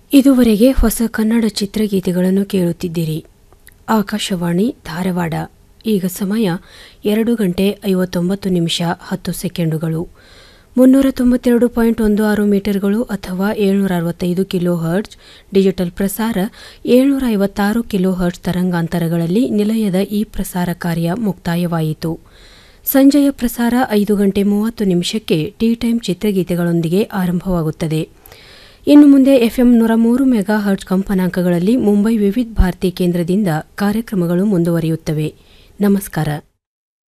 ಇದುವರೆಗೆ ಹೊಸ ಕನ್ನಡ ಚಿತ್ರಗೀತೆಗಳನ್ನು ಕೇಳುತ್ತಿದ್ದೀರಿ. ಆಕಾಶವಾಣಿ ಧಾರವಾಡ. ಈಗ ಸಮಯ 2:59 392.16 ಮೀಟರ್ಗಳು ಅಥವಾ 765 ಕಿಲೋ ಹರ್ಟ್ಜ್, ಡಿಜಿಟಲ್ ಪ್ರಸಾರ 756 ಕಿಲೋ ಹರ್ಟ್ಜ್ ತರಂಗಾಂತರಗಳಲ್ಲಿ ನಿಲಯದ ಈ ಪ್ರಸಾರ ಕಾರ್ಯ ಮುಕ್ತಾಯವಾಯಿತು. ಸಂಜೆಯ ಪ್ರಸಾರ 5:30 ಟೀ ಟೈಮ್ ಚಿತ್ರಗೀತೆಗಳೊಂದಿಗೆ ಆರಂಭವಾಗುತ್ತದೆ. ಇನ್ನು ಮುಂದೆ ಎಫ್ಎಂ 103 ಮೆಗಾ ಹರ್ಟ್ಜ್ ಕಂಪನಾಂಕಗಳಲ್ಲಿ ಮುಂಬೈ ವಿವಿಧ ಭಾರತಿ ಕೇಂದ್ರದಿಂದ ಕಾರ್ಯಕ್ರಮಗಳು ಮುಂದುವರಿಯುತ್ತವೆ. ನಮಸ್ಕಾರ.